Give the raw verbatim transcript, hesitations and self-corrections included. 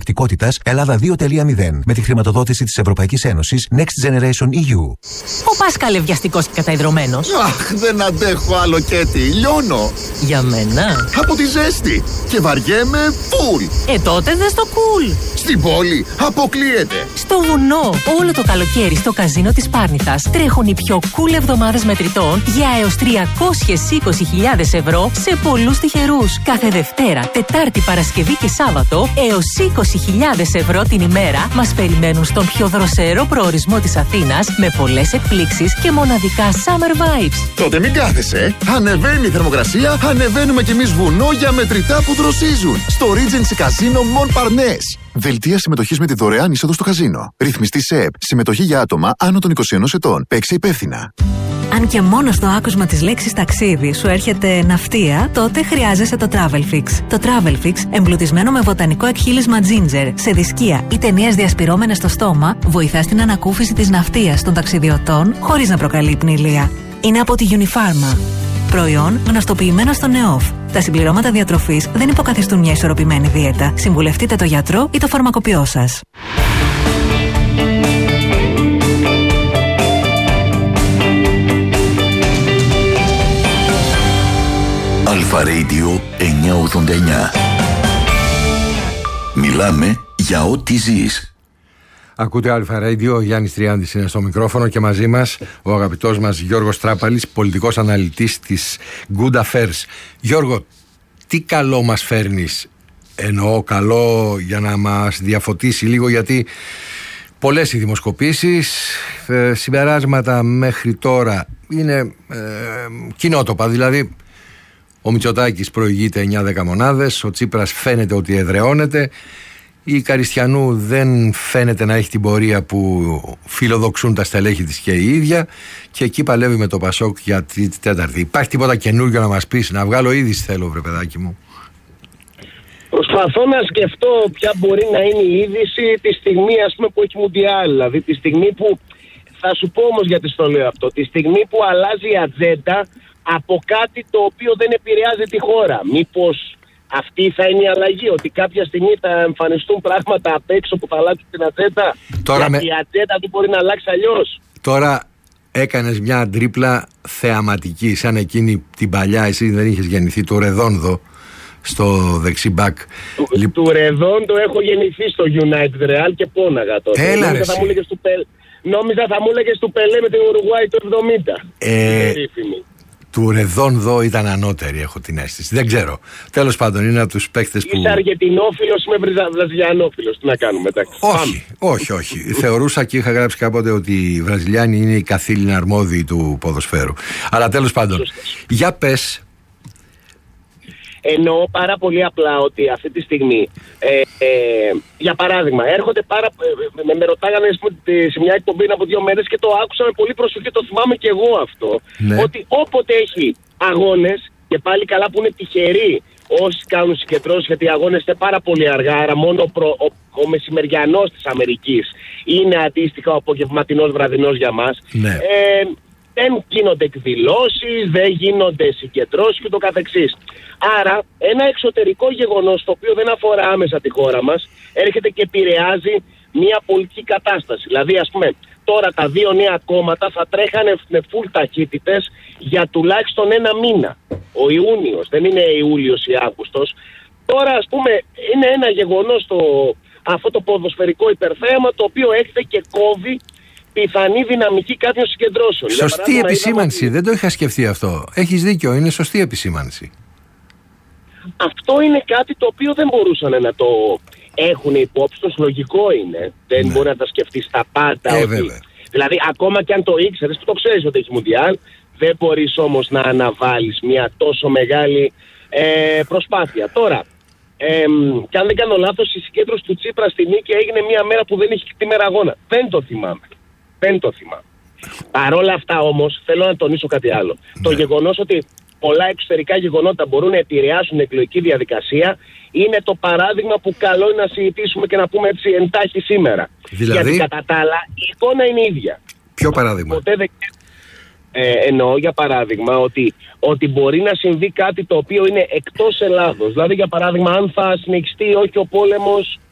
ανταγωνιστικότητας Ελλάδα δύο τελεία μηδέν με τη χρηματοδότηση της Ευρωπαϊκής Ένωσης Next Generation ι γιου. Ο Πάσχαλ βιαστικός και καταϊδρωμένος. Αχ, δεν αντέχω άλλο Κέτι, λιώνω. Για μένα. Από τη ζέστη. Και βαριέμαι φουλ. Ε, τότε δες το cool. Στην πόλη αποκλείεται. Στο βουνό, όλο το καλοκαίρι στο καζίνο της Πάρνηθας τρέχουν οι πιο cool εβδομάδες μετρητών για έως τριακόσιες είκοσι χιλιάδες ευρώ σε πολλούς τυχερούς. Κάθε Δευτέρα, Τετάρτη, Παρασκευή και Σάββατο έως είκοσι χιλιάδες ευρώ την ημέρα μας περιμένουν στον πιο δροσερό προορισμό της Αθήνας με πολλές εκπλήξεις και μοναδικά summer vibes. Τότε μην κάθεσαι. Ανεβαίνει η θερμοκρασία, ανεβαίνουμε κι εμείς βουνό για μετρητά που δροσίζουν. Στο Regency Casino Mon Parnasse. Δελτία συμμετοχής με τη δωρεάν είσοδο στο καζίνο. Ρυθμιστή ΣΕΠ. Συμμετοχή για άτομα άνω των είκοσι ενός ετών. Παίξε υπεύθυνα. Αν και μόνο στο άκουσμα της λέξης ταξίδι σου έρχεται ναυτία, τότε χρειάζεσαι το Travelfix. Το Travelfix, εμπλουτισμένο με βοτανικό εκχύλισμα ginger, σε δισκία ή ταινίες διασπυρώμενες στο στόμα, βοηθά στην ανακούφιση της ναυτίας των ταξιδιωτών χωρίς να προκαλεί πνηλία. Είναι από τη Unifarma. Προϊόν γνωστοποιημένο στο ΝΕΟΦ. Τα συμπληρώματα διατροφής δεν υποκαθιστούν μια ισορροπημένη δίαιτα. Συμβουλευτείτε το γιατρό ή το φαρμακοποιό σας. Αλφα Radio εννιακόσια ογδόντα εννιά. Μιλάμε για ό,τι ζεις. Ακούτε Αλφα Radio, ο Γιάννης Τριάντης είναι στο μικρόφωνο και μαζί μας ο αγαπητός μας Γιώργος Τράπαλης, πολιτικός αναλυτής της Good Affairs. Γιώργο, τι καλό μας φέρνεις? Εννοώ καλό για να μας διαφωτίσει λίγο, γιατί πολλές οι δημοσκοπήσεις, ε, συμπεράσματα μέχρι τώρα είναι ε, κοινότοπα, δηλαδή ο Μητσοτάκης προηγείται εννιά δέκα μονάδες, ο Τσίπρας φαίνεται ότι εδραιώνεται, η Καριστιανού δεν φαίνεται να έχει την πορεία που φιλοδοξούν τα στελέχη της και η ίδια, και εκεί παλεύει με το Πασόκ για τη τέταρτη. Υπάρχει τίποτα καινούργιο να μας πεις? Να βγάλω είδηση θέλω, βρε παιδάκι μου. Προσπαθώ να σκεφτώ ποια μπορεί να είναι η είδηση τη στιγμή, ας πούμε, που έχει Μουντιάλ. Δηλαδή τη στιγμή που, θα σου πω όμως γιατί στο λέω αυτό, τη στιγμή που αλλάζει η ατζέντα από κάτι το οποίο δεν επηρεάζει τη χώρα. Μήπως αυτή θα είναι η αλλαγή, ότι κάποια στιγμή θα εμφανιστούν πράγματα απ' έξω που θα αλλάξουν την ατζέντα? Τώρα γιατί με... η ατζέντα του μπορεί να αλλάξει αλλιώς. Τώρα έκανες μια τρίπλα θεαματική, σαν εκείνη την παλιά, εσύ δεν είχες γεννηθεί, το Ρεδόνδο στο δεξί μπακ. Του, Λ... του Ρεδόντο έχω γεννηθεί στο United Real και πόναγα τότε. Έλα, νόμιζα, θα μου έλεγες του Πελ... νόμιζα θα μου έλεγες του Πελέ με την Ουρουγουάη το εβδομήντα. Ε... Του Ρεδόνδο ήταν ανώτερη, έχω την αίσθηση. Δεν ξέρω. Τέλος πάντων, είναι από τους παίκτες που... Είσαι Αργεντινόφιλος, είμαι Βραζιλιανόφιλος. Τι να κάνουμε, εντάξει. Όχι, όχι, όχι. Θεωρούσα και είχα γράψει κάποτε ότι οι Βραζιλιάνοι είναι οι καθήλυνα αρμόδιοι του ποδοσφαίρου. Αλλά τέλος πάντων, για πες. Εννοώ πάρα πολύ απλά ότι αυτή τη στιγμή, ε, ε, για παράδειγμα, έρχονται πάρα. Ε, με, με ρωτάγανε σε μια εκπομπή από δύο μέρες και το άκουσα με πολύ προσοχή, το θυμάμαι και εγώ αυτό. Ναι. Ότι όποτε έχει αγώνες, και πάλι καλά που είναι τυχεροί όσοι κάνουν συγκεντρώσεις, γιατί οι αγώνες είναι πάρα πολύ αργά, άρα μόνο ο, προ, ο, ο μεσημεριανός της Αμερικής είναι αντίστοιχα ο απογευματινός βραδινός για μας. Ναι. Ε, δεν γίνονται εκδηλώσεις, δεν γίνονται συγκεντρώσεις και το καθεξής. Άρα ένα εξωτερικό γεγονός το οποίο δεν αφορά άμεσα τη χώρα μας έρχεται και επηρεάζει μια πολιτική κατάσταση. Δηλαδή, ας πούμε, τώρα τα δύο νέα κόμματα θα τρέχανε με φουλ ταχύτητες για τουλάχιστον ένα μήνα. Ο Ιούνιος, δεν είναι Ιούλιος ή Αύγουστος. Τώρα, ας πούμε, είναι ένα γεγονός το, αυτό το ποδοσφαιρικό υπερθέαμα το οποίο έρχεται και κόβει πιθανή δυναμική κάποιων συγκεντρώσεων. Σωστή επισήμανση, είδαμε... δεν το είχα σκεφτεί αυτό. Έχεις δίκιο, είναι σωστή επισήμανση. Αυτό είναι κάτι το οποίο δεν μπορούσαν να το έχουν υπόψη τους, λογικό είναι. Δεν ναι. μπορεί να τα σκεφτεί τα πάντα. Ε, ότι... Δηλαδή, ακόμα και αν το ήξερες, που το ξέρεις ότι έχει Μουντιάλ, δεν μπορείς όμως να αναβάλεις μια τόσο μεγάλη ε, προσπάθεια. Τώρα, ε, και αν δεν κάνω λάθος, η συγκέντρωση του Τσίπρα στη Νίκη έγινε μια μέρα που δεν είχε τη μέρα αγώνα. Δεν το θυμάμαι. Δεν το θυμάμαι. Παρ' όλα αυτά όμως, θέλω να τονίσω κάτι άλλο. Ναι. Το γεγονός ότι πολλά εξωτερικά γεγονότα μπορούν να επηρεάσουν την εκλογική διαδικασία είναι το παράδειγμα που καλό είναι να συζητήσουμε και να πούμε έτσι εντάχει σήμερα. Δηλαδή... Γιατί κατά τα άλλα η εικόνα είναι ίδια. Ποιο παράδειγμα? Ποτέ δεν... ε, εννοώ για παράδειγμα ότι, ότι μπορεί να συμβεί κάτι το οποίο είναι εκτός Ελλάδος. Δηλαδή για παράδειγμα αν θα συνεχιστεί όχι ο πόλεμος